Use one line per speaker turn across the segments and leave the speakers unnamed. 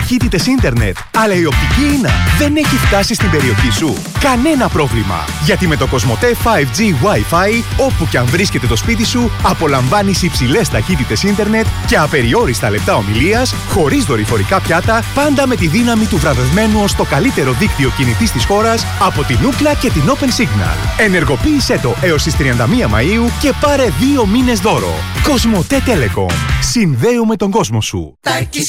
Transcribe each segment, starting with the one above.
ταχύτητες ίντερνετ, αλλά η οπτική ίνα δεν έχει φτάσει στην περιοχή σου? Κανένα πρόβλημα! Γιατί με το Κοσμοτέ 5G Wi-Fi, όπου και αν βρίσκεται το σπίτι σου, απολαμβάνεις υψηλές ταχύτητες ίντερνετ και απεριόριστα λεπτά ομιλίας, χωρίς δορυφορικά πιάτα, πάντα με τη δύναμη του βραβευμένου ως το καλύτερο δίκτυο κινητής της χώρας από την Ookla και την Open Signal. Ενεργοποίησέ το έως τις 31 Μαΐου και πάρε 2 μήνες δώρο. Κοσμοτέ Telecom. Συνδέουμε τον κόσμο σου.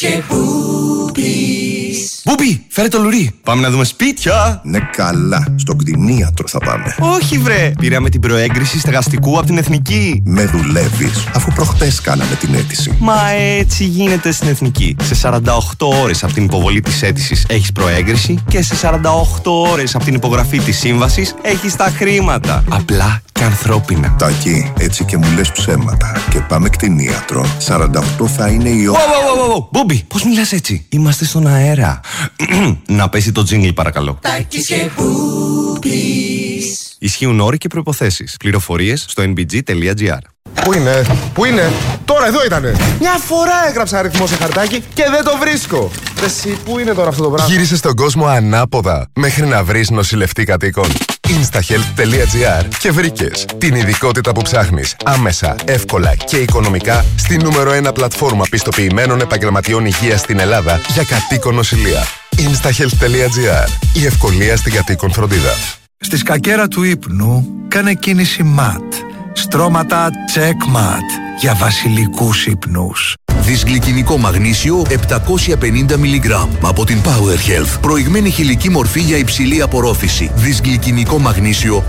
Μπούπι, φέρε το λουρί. Πάμε να δούμε σπίτια.
Ναι, καλά. Στον κτηνίατρο θα πάμε.
Όχι, βρε. Πήραμε την προέγκριση στεγαστικού από την Εθνική.
Με δουλεύεις, αφού προχτές κάναμε την αίτηση.
Μα έτσι γίνεται στην Εθνική. Σε 48 ώρες από την υποβολή της αίτησης έχεις προέγκριση και σε 48 ώρες από την υπογραφή της σύμβασης έχεις τα χρήματα. Απλά και ανθρώπινα.
Τάκη, έτσι και μου λες ψέματα. Και πάμε κτηνίατρο. 48 θα είναι η ώρα.
Μπόμπι, πώς μιλάς έτσι? Είμαστε στον αέρα. Να πέσει το τζίνγκλ, παρακαλώ. Τάκης και Μπούπις. Ισχύουν όροι και προϋποθέσεις. Πληροφορίες στο nbg.gr.
Πού είναι? Τώρα εδώ ήτανε. Μια φορά έγραψα αριθμό σε χαρτάκι και δεν το βρίσκω. Εσύ, πού είναι τώρα αυτό το πράγμα?
Γύρισες στον κόσμο ανάποδα μέχρι να βρεις νοσηλευτή κατοίκων. Instahealth.gr και βρήκες την ειδικότητα που ψάχνεις άμεσα, εύκολα και οικονομικά στη νούμερο 1 πλατφόρμα πιστοποιημένων επαγγελματιών υγείας στην Ελλάδα για κατοίκον νοσηλεία. Instahealth.gr. Η ευκολία στην κατοίκον φροντίδα.
Στη σκακέρα του ύπνου κάνε κίνηση MAT. Στρώματα check MAT για βασιλικούς ύπνους.
Δυσγλυκινικό μαγνήσιο 750 mg από την Power Health. Προηγμένη χηλική μορφή για υψηλή απορρόφηση. Δυσγλυκινικό μαγνήσιο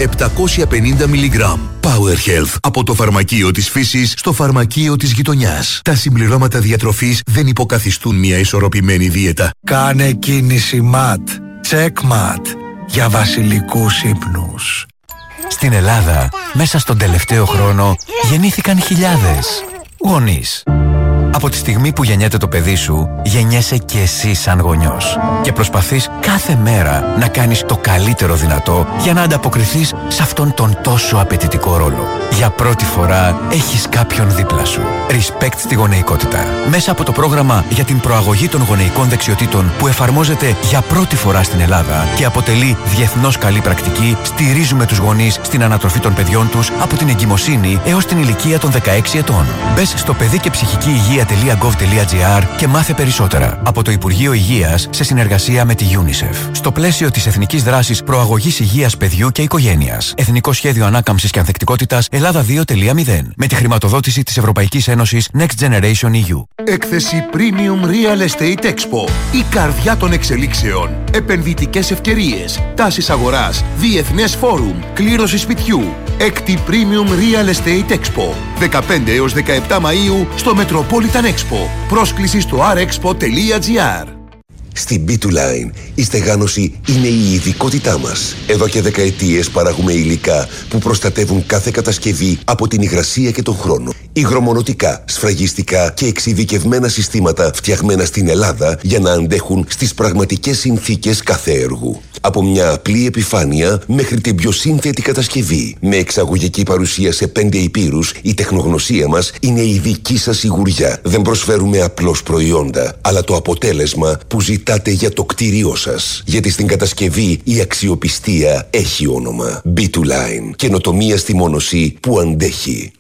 750 mg. Power Health. Από το φαρμακείο της φύσης στο φαρμακείο της γειτονιάς. Τα συμπληρώματα διατροφής δεν υποκαθιστούν μια ισορροπημένη δίαιτα.
Κάνε κίνηση MAT. Check MAT για βασιλικούς ύπνους.
Στην Ελλάδα, μέσα στον τελευταίο χρόνο, γεννήθηκαν χιλιάδες γονείς. Από τη στιγμή που γεννιέται το παιδί σου, γεννιέσαι και εσύ σαν γονιός. Και προσπαθείς κάθε μέρα να κάνεις το καλύτερο δυνατό για να ανταποκριθείς σε αυτόν τον τόσο απαιτητικό ρόλο. Για πρώτη φορά έχεις κάποιον δίπλα σου. Respect στη γονεϊκότητα. Μέσα από το πρόγραμμα για την προαγωγή των γονεϊκών δεξιοτήτων που εφαρμόζεται για πρώτη φορά στην Ελλάδα και αποτελεί διεθνώς καλή πρακτική, στηρίζουμε τους γονείς στην ανατροφή των παιδιών τους από την εγκυμοσύνη έως την ηλικία των 16 ετών. Μπες στο παιδί και ψυχική υγεία.gov.gr και μάθε περισσότερα. Από το Υπουργείο Υγείας σε συνεργασία με τη UNICEF. Στο πλαίσιο της Εθνικής Δράσης Προαγωγής Υγείας Παιδιού και Οικογένειας. Εθνικό Σχέδιο Ανάκαμψης και Ανθεκτικότητας Ελλάδα 2.0. Με τη χρηματοδότηση της Ευρωπαϊκής Ένωσης Next Generation EU.
Έκθεση Premium Real Estate Expo. Η καρδιά των εξελίξεων. Επενδυτικές ευκαιρίες. Τάσεις αγοράς. Διεθνές φόρουμ. Κλήρωση σπιτιού. Έκτη Premium Real Estate Expo. 15 έως 17 Μαΐου στο Metropolitan Expo. Πρόσκληση στο rexpo.gr.
Στην B2Line η στεγάνωση είναι η ειδικότητά μας. Εδώ και δεκαετίες παράγουμε υλικά που προστατεύουν κάθε κατασκευή από την υγρασία και τον χρόνο. Υγρομονωτικά, σφραγιστικά και εξειδικευμένα συστήματα φτιαγμένα στην Ελλάδα για να αντέχουν στις πραγματικές συνθήκες κάθε έργου. Από μια απλή επιφάνεια μέχρι την πιο σύνθετη κατασκευή. Με εξαγωγική παρουσία σε 5 υπήρους, η τεχνογνωσία μας είναι η δική σας σιγουριά. Δεν προσφέρουμε απλώς προϊόντα, αλλά το αποτέλεσμα που ζητάτε για το κτίριό σας. Γιατί στην κατασκευή η αξιοπιστία έχει όνομα. B2Line. Καινοτομία στη μόνωση που αντέχει.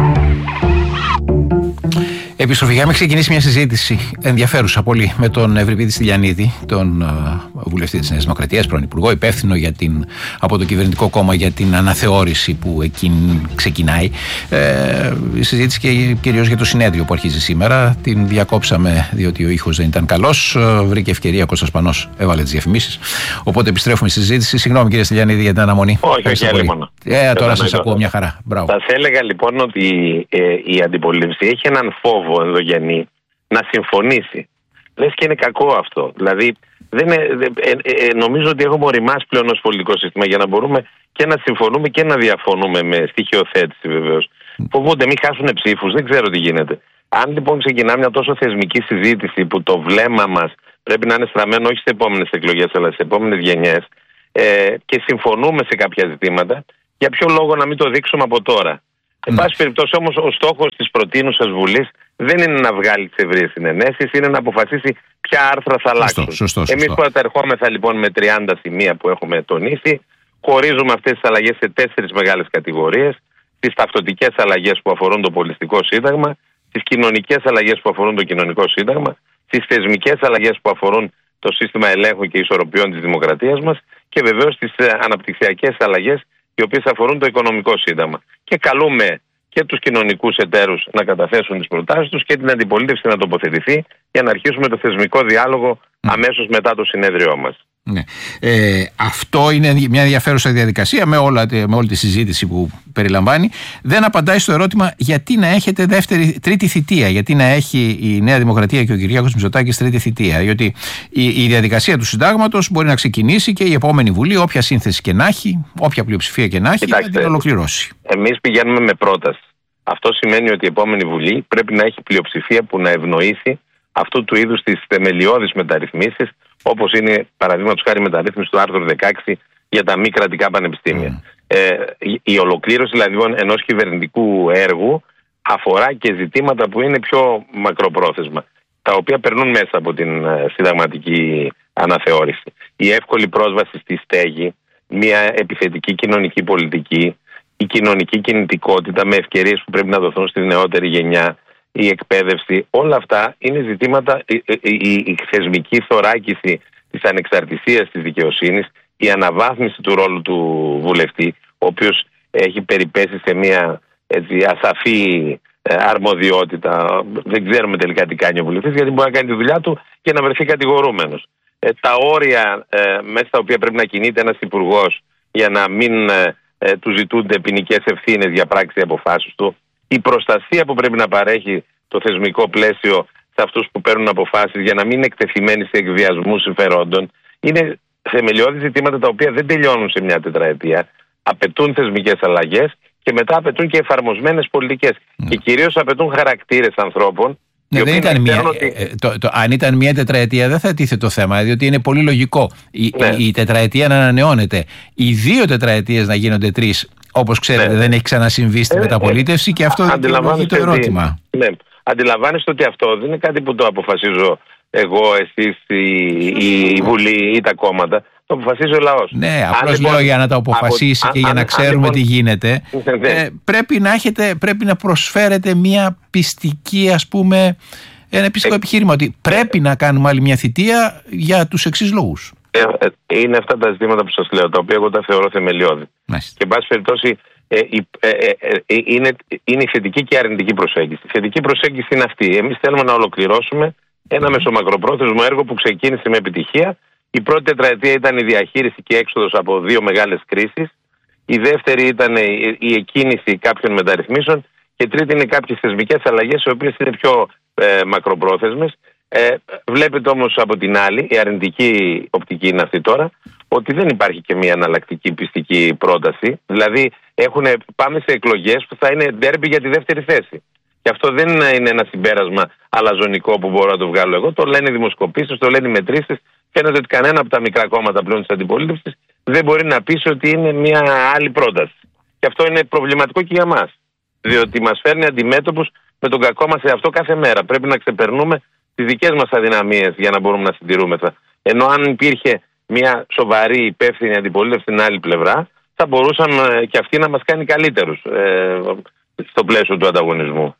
Επιστροφικά, έχουμε ξεκινήσει μια συζήτηση ενδιαφέρουσα πολύ με τον Ευρυπίδη Στυλιανίδη, τον βουλευτή της Νέας Δημοκρατίας, πρώην Υπουργό, υπεύθυνο από το κυβερνητικό κόμμα για την αναθεώρηση που εκείνη ξεκινάει. Η συζήτηση και κυρίως για το συνέδριο που αρχίζει σήμερα. Την διακόψαμε διότι ο ήχος δεν ήταν καλός. Βρήκε ευκαιρία, Κώστας Πανός έβαλε τις διαφημίσεις. Οπότε επιστρέφουμε στη συζήτηση. Συγγνώμη κύριε Στυλιανίδη για την αναμονή.
Όχι, μόνο.
Τώρα σας ακούω μια χαρά. Μπράβο.
Θα έλεγα λοιπόν ότι η αντιπολίτευση έχει έναν φόβο ενδογενή να συμφωνήσει. Λες και είναι κακό αυτό. Δηλαδή νομίζω ότι έχουμε οριμάσει πλέον ως πολιτικό σύστημα για να μπορούμε και να συμφωνούμε και να διαφωνούμε με στοιχειοθέτηση βεβαίως. Φοβούνται μην χάσουν ψήφους, δεν ξέρω τι γίνεται. Αν λοιπόν ξεκινά μια τόσο θεσμική συζήτηση που το βλέμμα μας πρέπει να είναι στραμμένο όχι στις επόμενες εκλογές αλλά στις επόμενες γενιές και συμφωνούμε σε κάποια ζητήματα, για ποιο λόγο να μην το δείξουμε από τώρα. Εν πάση περιπτώσει όμως ο στόχος της προτείνουσας Βουλής δεν είναι να βγάλει τις ευρείες συνενέσεις, είναι να αποφασίσει ποια άρθρα θα αλλάξουν.
Σωστό.
Εμείς προτερχόμεθα λοιπόν με 30 σημεία που έχουμε τονίσει, χωρίζουμε αυτές τις αλλαγές σε 4 μεγάλες κατηγορίες: τις ταυτοτικές αλλαγές που αφορούν το πολιτιστικό σύνταγμα, τις κοινωνικές αλλαγές που αφορούν το κοινωνικό σύνταγμα, τις θεσμικές αλλαγές που αφορούν το σύστημα ελέγχου και ισορροπιών της δημοκρατίας μας και βεβαίως τις αναπτυξιακές αλλαγές οι οποίες αφορούν το οικονομικό σύνταγμα. Και καλούμε και τους κοινωνικούς εταίρους να καταθέσουν τις προτάσεις τους και την αντιπολίτευση να τοποθετηθεί για να αρχίσουμε το θεσμικό διάλογο αμέσως μετά το συνέδριό μας.
Ναι. Αυτό είναι μια ενδιαφέρουσα διαδικασία με όλη τη συζήτηση που περιλαμβάνει. Δεν απαντάει στο ερώτημα γιατί να έχετε τρίτη θητεία, γιατί να έχει η Νέα Δημοκρατία και ο Κυριάκος Μητσοτάκης τρίτη θητεία. Διότι η διαδικασία του συντάγματος μπορεί να ξεκινήσει και η επόμενη Βουλή, όποια σύνθεση και να έχει, όποια πλειοψηφία και να έχει, να την ολοκληρώσει.
Εμείς πηγαίνουμε με πρόταση. Αυτό σημαίνει ότι η επόμενη Βουλή πρέπει να έχει πλειοψηφία που να ευνοήσει αυτού του είδους τις θεμελιώδεις μεταρρυθμίσεις, όπως είναι παραδείγματος χάρη μεταρρύθμιση του άρθρου 16 για τα μη κρατικά πανεπιστήμια. Η ολοκλήρωση δηλαδή ενός κυβερνητικού έργου αφορά και ζητήματα που είναι πιο μακροπρόθεσμα, τα οποία περνούν μέσα από την συνταγματική αναθεώρηση. Η εύκολη πρόσβαση στη στέγη, μια επιθετική κοινωνική πολιτική, η κοινωνική κινητικότητα με ευκαιρίες που πρέπει να δοθούν στη νεότερη γενιά, η εκπαίδευση, όλα αυτά είναι ζητήματα, η θεσμική θωράκιση της ανεξαρτησίας της δικαιοσύνης, η αναβάθμιση του ρόλου του βουλευτή, ο οποίος έχει περιπέσει σε μια ασαφή αρμοδιότητα. Δεν ξέρουμε τελικά τι κάνει ο βουλευτής, γιατί μπορεί να κάνει τη δουλειά του και να βρεθεί κατηγορούμενος. Τα όρια μέσα στα οποία πρέπει να κινείται ένας υπουργός για να μην του ζητούνται ποινικές ευθύνες για πράξη αποφάσεις του, η προστασία που πρέπει να παρέχει το θεσμικό πλαίσιο σε αυτούς που παίρνουν αποφάσεις για να μην είναι εκτεθειμένοι σε εκβιασμούς συμφερόντων, είναι θεμελιώδη ζητήματα τα οποία δεν τελειώνουν σε μια τετραετία. Απαιτούν θεσμικές αλλαγές και μετά απαιτούν και εφαρμοσμένες πολιτικές. Και κυρίως απαιτούν χαρακτήρες ανθρώπων.
Ναι, δεν ήταν αν ήταν μια τετραετία δεν θα τίθεται το θέμα, διότι είναι πολύ λογικό η τετραετία να ανανεώνεται. Οι 2 τετραετίες να γίνονται 3. Όπως ξέρετε, δεν έχει ξανασυμβεί στη μεταπολίτευση και αυτό είναι το ερώτημα.
Ναι. Αντιλαμβάνεστε ότι αυτό δεν είναι κάτι που το αποφασίζω εγώ, εσείς, η Βουλή ή τα κόμματα. Το αποφασίζει ο λαός.
Ναι, απλώς λέω για να τα αποφασίσει και για να ξέρουμε τι γίνεται. Πρέπει να προσφέρετε μια πιστική, ας πούμε, ένα πιστικό επιχείρημα ότι πρέπει να κάνουμε άλλη μια θητεία για τους εξής λόγους.
Είναι αυτά τα ζητήματα που σας λέω, τα οποία εγώ τα θεωρώ θεμελιώδη. Και εν πάση περιπτώσει είναι η θετική και η αρνητική προσέγγιση. Η θετική προσέγγιση είναι αυτή. Εμείς θέλουμε να ολοκληρώσουμε ένα μεσομακροπρόθεσμο έργο που ξεκίνησε με επιτυχία. Η πρώτη τετραετία ήταν η διαχείριση και έξοδος από 2 μεγάλες κρίσεις. Η δεύτερη ήταν η εκκίνηση κάποιων μεταρρυθμίσεων. Και τρίτη είναι κάποιες θεσμικές αλλαγές, οι οποίες είναι πιο μακροπρόθεσμες. Βλέπετε όμως από την άλλη, η αρνητική οπτική είναι αυτή τώρα, ότι δεν υπάρχει και μια εναλλακτική πιστική πρόταση. Δηλαδή πάμε σε εκλογές που θα είναι ντέρμπι για τη δεύτερη θέση. Και αυτό δεν είναι ένα συμπέρασμα αλαζονικό που μπορώ να το βγάλω εγώ. Το λένε οι δημοσκοπήσεις, το λένε οι μετρήσεις. Φαίνεται ότι κανένα από τα μικρά κόμματα πλέον της αντιπολίτευσης δεν μπορεί να πείσει ότι είναι μια άλλη πρόταση. Και αυτό είναι προβληματικό και για μας. Διότι μας φέρνει αντιμέτωπους με τον κακό μας εαυτό κάθε μέρα. Πρέπει να ξεπερνούμε τις δικές μας αδυναμίες για να μπορούμε να συντηρούμεθα. Ενώ αν υπήρχε μια σοβαρή υπεύθυνη αντιπολίτευση στην άλλη πλευρά, θα μπορούσαν και αυτή να μας κάνει καλύτερους στο πλαίσιο του ανταγωνισμού.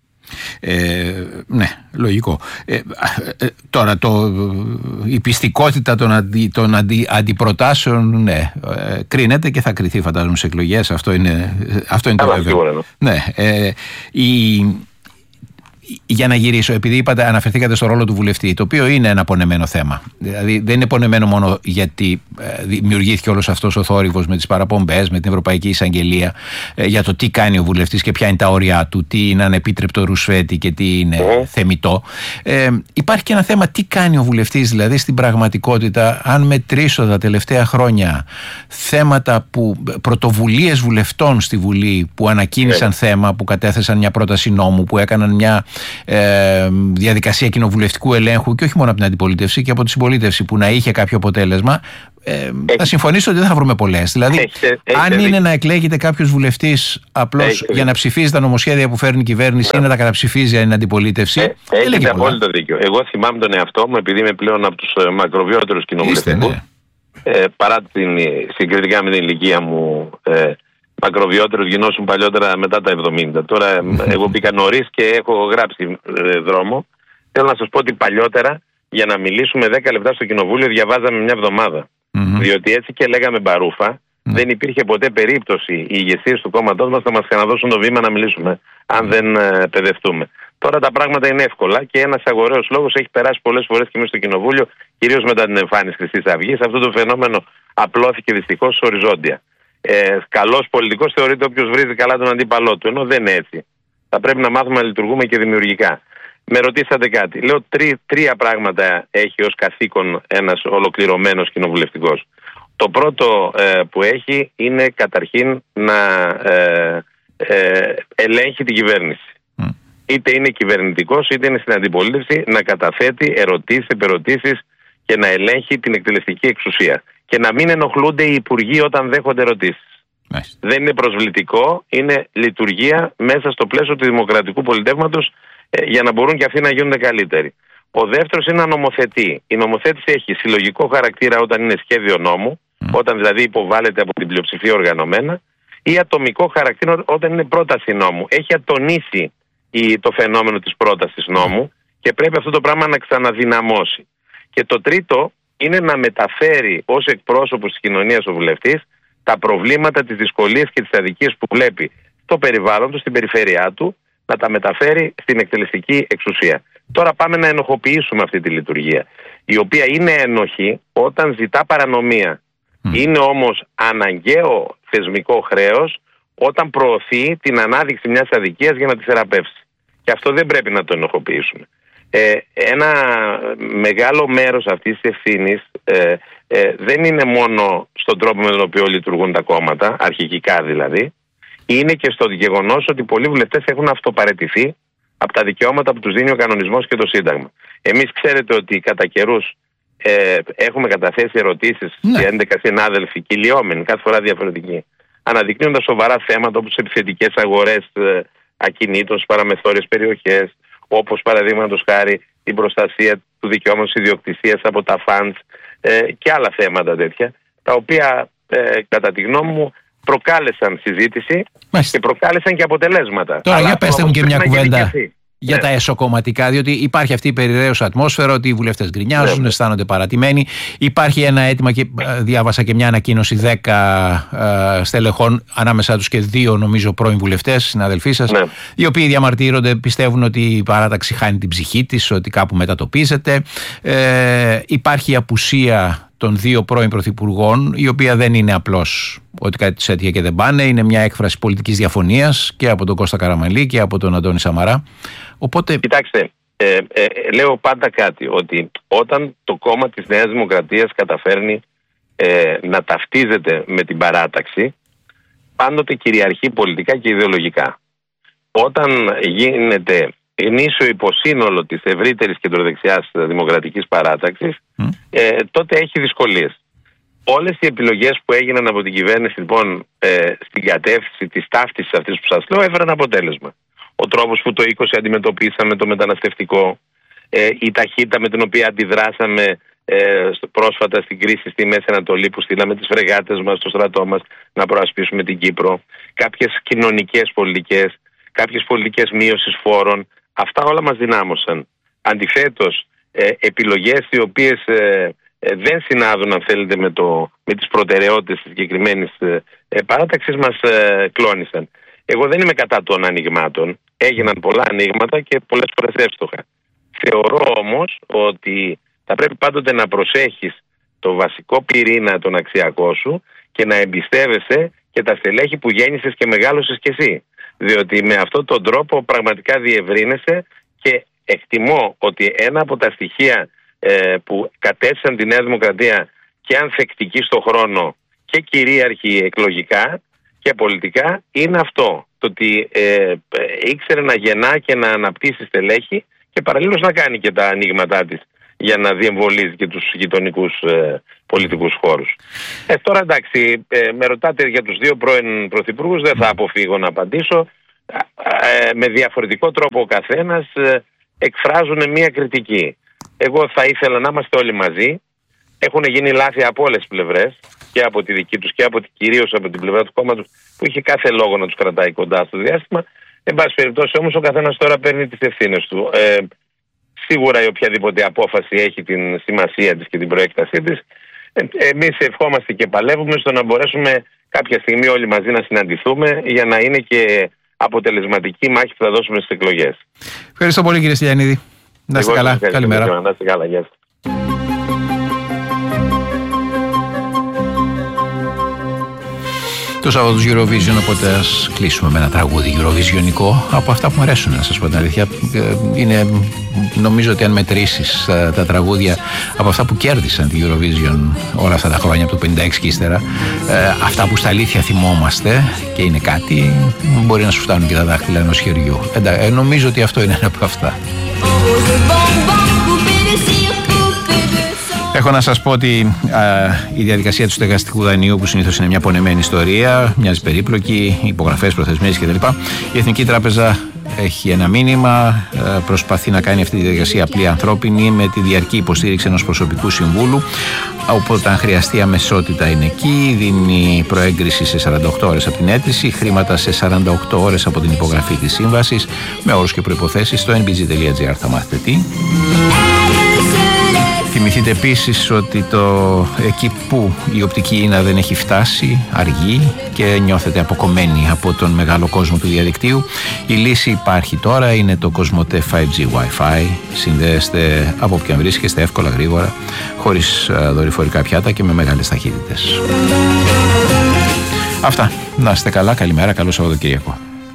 Ναι, λογικό. Τώρα η πιστικότητα των αντιπροτάσεων κρίνεται και θα κριθεί φαντάζομαι σε εκλογές. Αυτό είναι το βέβαιο. Ναι, για να γυρίσω, επειδή αναφερθήκατε στο ρόλο του βουλευτή, το οποίο είναι ένα πονεμένο θέμα. Δηλαδή δεν είναι πονεμένο μόνο γιατί δημιουργήθηκε όλος αυτός ο θόρυβος με τις παραπομπές, με την Ευρωπαϊκή Εισαγγελία, για το τι κάνει ο βουλευτής και ποια είναι τα όρια του, τι είναι ανεπίτρεπτο ρουσφέτη και τι είναι θεμιτό. Υπάρχει και ένα θέμα τι κάνει ο βουλευτής, δηλαδή στην πραγματικότητα, αν μετρήσω τα τελευταία χρόνια θέματα πρωτοβουλίες βουλευτών στη Βουλή που ανακοίνησαν θέμα, που κατέθεσαν μια πρόταση νόμου, που έκαναν μια διαδικασία κοινοβουλευτικού ελέγχου και όχι μόνο από την αντιπολίτευση και από τη συμπολίτευση που να είχε κάποιο αποτέλεσμα, θα συμφωνήσω ότι δεν θα βρούμε πολλές. Δηλαδή, αν είναι να εκλέγεται κάποιος βουλευτής απλώς για να ψηφίζει τα νομοσχέδια που φέρνει η κυβέρνηση ή να τα καταψηφίζει αν είναι αντιπολίτευση.
Έχετε απόλυτο δίκιο. Εγώ θυμάμαι τον εαυτό μου, επειδή είμαι πλέον από τους μακροβιότερους κοινοβουλευτικούς, παρά συγκριτικά με την ηλικία μου, μακροβιότερους γινώσουν παλιότερα μετά τα 70. Τώρα εγώ μπήκα νωρίς και έχω γράψει δρόμο. Θέλω να σας πω ότι παλιότερα για να μιλήσουμε 10 λεπτά στο κοινοβούλιο διαβάζαμε μια εβδομάδα. Διότι έτσι και λέγαμε μπαρούφα, δεν υπήρχε ποτέ περίπτωση οι ηγεσίες του κόμματός μας να μας ξαναδώσουν το βήμα να μιλήσουμε, αν δεν παιδευτούμε. Τώρα τα πράγματα είναι εύκολα και ένας αγοραίος λόγος έχει περάσει πολλές φορές και μέσα στο κοινοβούλιο, κυρίως μετά την εμφάνιση Χρυσής Αυγής. Αυτό το φαινόμενο απλώθηκε δυστυχώς οριζόντια. Καλός πολιτικός θεωρείται όποιος βρίζει καλά τον αντίπαλό του, ενώ δεν είναι έτσι. Θα πρέπει να μάθουμε να λειτουργούμε και δημιουργικά. Με ρωτήσατε κάτι. Λέω τρία πράγματα έχει ως καθήκον ένας ολοκληρωμένος κοινοβουλευτικός. Το πρώτο που έχει είναι καταρχήν να ελέγχει την κυβέρνηση. Είτε είναι κυβερνητικός είτε είναι στην αντιπολίτευση, να καταθέτει ερωτήσεις, επερωτήσεις και να ελέγχει την εκτελεστική εξουσία. Και να μην ενοχλούνται οι υπουργοί όταν δέχονται ερωτήσεις. Δεν είναι προσβλητικό, είναι λειτουργία μέσα στο πλαίσιο του δημοκρατικού πολιτεύματος για να μπορούν και αυτοί να γίνονται καλύτεροι. Ο δεύτερος είναι να νομοθετεί. Η νομοθέτηση έχει συλλογικό χαρακτήρα όταν είναι σχέδιο νόμου, όταν δηλαδή υποβάλλεται από την πλειοψηφία οργανωμένα, ή ατομικό χαρακτήρα όταν είναι πρόταση νόμου. Έχει ατονίσει το φαινόμενο της πρότασης νόμου και πρέπει αυτό το πράγμα να ξαναδυναμώσει. Και το τρίτο είναι να μεταφέρει ως εκπρόσωπος της κοινωνίας ο βουλευτής τα προβλήματα, τις δυσκολίες και τις αδικίες που βλέπει στο περιβάλλον του, στην περιφέρειά του, να τα μεταφέρει στην εκτελεστική εξουσία. Τώρα πάμε να ενοχοποιήσουμε αυτή τη λειτουργία, η οποία είναι ένοχη όταν ζητά παρανομία. Είναι όμως αναγκαίο θεσμικό χρέος όταν προωθεί την ανάδειξη μιας αδικίας για να τη θεραπεύσει. Και αυτό δεν πρέπει να το ενοχοποιήσουμε. Ένα μεγάλο μέρος αυτής της ευθύνης δεν είναι μόνο στον τρόπο με τον οποίο λειτουργούν τα κόμματα, αρχικικά δηλαδή, είναι και στο γεγονός ότι πολλοί βουλευτές έχουν αυτοπαραιτηθεί από τα δικαιώματα που τους δίνει ο κανονισμός και το Σύνταγμα. Εμείς ξέρετε ότι κατά καιρούς έχουμε καταθέσει ερωτήσεις σε 11 συνάδελφοι, κυλιόμενοι, κάθε φορά διαφορετικοί, αναδεικνύοντας σοβαρά θέματα όπως επιθετικές αγορές ακινήτων στις παραμεθόριες περιοχές, όπως παραδείγματος χάρη την προστασία του δικαιώματος ιδιοκτησίας από τα funds και άλλα θέματα τέτοια, τα οποία κατά τη γνώμη μου προκάλεσαν συζήτηση και προκάλεσαν και αποτελέσματα.
Τώρα για πέστε μου και μια κουβέντα για τα εσωκομματικά, διότι υπάρχει αυτή η περιραίωσα ατμόσφαιρα ότι οι βουλευτές γκρινιάζουν, αισθάνονται παρατημένοι. Υπάρχει ένα αίτημα και διάβασα και μια ανακοίνωση 10 στελεχών, ανάμεσά τους και 2 νομίζω πρώην βουλευτές, συναδελφοί σας, οι οποίοι διαμαρτύρονται, πιστεύουν ότι η παράταξη χάνει την ψυχή της, ότι κάπου μετατοπίζεται. Υπάρχει η απουσία των 2 πρώην πρωθυπουργών, η οποία δεν είναι απλώς ότι κάτι τους έτυχε και δεν πάνε, είναι μια έκφραση πολιτικής διαφωνίας και από τον Κώστα Καραμανλή και από τον Αντώνη Σαμαρά. Οπότε...
Κοιτάξτε, λέω πάντα κάτι, ότι όταν το κόμμα της Νέας Δημοκρατίας καταφέρνει να ταυτίζεται με την παράταξη, πάντοτε κυριαρχεί πολιτικά και ιδεολογικά. Όταν γίνεται γνήσιο υποσύνολο της ευρύτερης κεντροδεξιάς δημοκρατικής παράταξης, τότε έχει δυσκολίες. Όλες οι επιλογές που έγιναν από την κυβέρνηση λοιπόν στην κατεύθυνση της ταύτισης αυτής που σας λέω έφεραν αποτέλεσμα. Ο τρόπος που το 20 αντιμετωπίσαμε το μεταναστευτικό, η ταχύτητα με την οποία αντιδράσαμε πρόσφατα στην κρίση στη Μέση Ανατολή, που στείλαμε τις φρεγάτες μας στο στρατό μας να προασπίσουμε την Κύπρο, κάποιες κοινωνικές πολιτικές, κάποιες πολιτικές μείωσης φόρων, αυτά όλα μας δυνάμωσαν. Αντιθέτως, επιλογές οι οποίες δεν συνάδουν, αν θέλετε, με τις προτεραιότητες της συγκεκριμένης παράταξης μας κλώνησαν. Εγώ δεν είμαι κατά των ανοιγμάτων. Έγιναν πολλά ανοίγματα και πολλές φορές εύστοχα. Θεωρώ όμως ότι θα πρέπει πάντοτε να προσέχεις το βασικό πυρήνα, τον αξιακό σου, και να εμπιστεύεσαι και τα στελέχη που γέννησες και μεγάλωσες κι εσύ. Διότι με αυτόν τον τρόπο πραγματικά διευρύνεσαι, και εκτιμώ ότι ένα από τα στοιχεία που κατέστησαν τη Νέα Δημοκρατία και ανθεκτική στο χρόνο και κυρίαρχη εκλογικά και πολιτικά είναι αυτό. Το ότι ήξερε να γεννά και να αναπτύσσει στελέχη και παραλλήλως να κάνει και τα ανοίγματά της για να διεμβολίζει και τους γειτονικούς πολιτικούς χώρους. Τώρα εντάξει, με ρωτάτε για τους δύο πρώην πρωθυπουργούς, δεν θα αποφύγω να απαντήσω. Με διαφορετικό τρόπο ο καθένας εκφράζουν μια κριτική. Εγώ θα ήθελα να είμαστε όλοι μαζί. Έχουν γίνει λάθη από όλες τις πλευρές, και από τη δική τους και κυρίως από την πλευρά του κόμματος, που είχε κάθε λόγο να τους κρατάει κοντά στο διάστημα. Εν πάση περιπτώσει όμως ο καθένας τώρα παίρνει τις ευθύνες του. Σίγουρα η οποιαδήποτε απόφαση έχει την σημασία της και την προέκτασή της. Εμείς ευχόμαστε και παλεύουμε στο να μπορέσουμε κάποια στιγμή όλοι μαζί να συναντηθούμε για να είναι και αποτελεσματική η μάχη που θα δώσουμε στις εκλογές.
Ευχαριστώ πολύ, κύριε Στυλιανίδη. Να είστε καλά. Καλημέρα.
Να είστε καλά. Γεια σας.
Το Σάββατο του Eurovision, οπότε ας κλείσουμε με ένα τραγούδι Eurovisionικό από αυτά που μου αρέσουν, να σας πω την αλήθεια. Είναι, νομίζω ότι αν μετρήσεις τα τραγούδια από αυτά που κέρδισαν τη Eurovision όλα αυτά τα χρόνια, από το 56 και ύστερα, αυτά που στα αλήθεια θυμόμαστε και είναι κάτι, μπορεί να σου φτάνουν και τα δάχτυλα ενός χεριού. Νομίζω ότι αυτό είναι ένα από αυτά. Έχω να σας πω ότι η διαδικασία του στεγαστικού δανείου, που συνήθως είναι μια πονεμένη ιστορία, μοιάζει περίπλοκη, υπογραφές, προθεσμίες κτλ. Η Εθνική Τράπεζα έχει ένα μήνυμα, προσπαθεί να κάνει αυτή τη διαδικασία απλή ανθρώπινη με τη διαρκή υποστήριξη ενός προσωπικού συμβούλου. Οπότε αν χρειαστεί αμεσότητα είναι εκεί, δίνει προέγκριση σε 48 ώρες από την αίτηση, χρήματα σε 48 ώρες από την υπογραφή της σύμβασης, με όρους και προϋποθέσεις. Στο nbg.gr θα μάθετε τι. Θυμηθείτε επίσης ότι εκεί που η οπτική ίνα δεν έχει φτάσει, αργεί και νιώθετε αποκομμένοι από τον μεγάλο κόσμο του διαδικτύου, η λύση υπάρχει τώρα, είναι το Cosmote 5G Wi-Fi. Συνδέεστε από όποιον βρίσκεστε εύκολα, γρήγορα, χωρίς δορυφορικά πιάτα και με μεγάλες ταχύτητες. Αυτά. Να είστε καλά, καλημέρα, καλό Σαββατοκύριακο.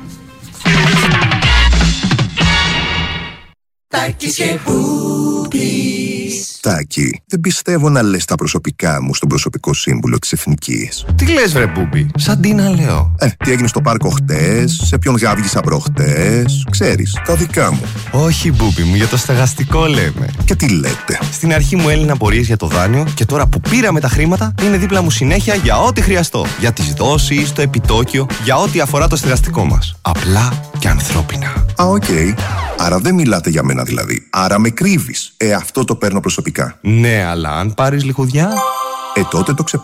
Τάκη, δεν πιστεύω να λες τα προσωπικά μου στον προσωπικό σύμβουλο της Εθνικής.
Τι λες βρε Μπούμπι, σαν τι να λέω.
Τι έγινε στο πάρκο χτες, σε ποιον γάβγισα προχτές, ξέρεις, τα δικά μου.
Όχι Μπούμπι μου, για το στεγαστικό λέμε.
Και τι λέτε.
Στην αρχή μου έλυναν απορίες για το δάνειο και τώρα που πήραμε τα χρήματα είναι δίπλα μου συνέχεια για ό,τι χρειαστώ. Για τις δόσεις, το επιτόκιο, για ό,τι αφορά το στεγαστικό μας. Απλά και ανθρώπινα.
Οκ. Άρα δεν μιλάτε για μένα δηλαδή. Άρα με κρύβεις. Αυτό το παίρνω προσωπικά.
Ναι, αλλά αν πάρεις λιχουδιά.
Τότε το ξεπέρασες.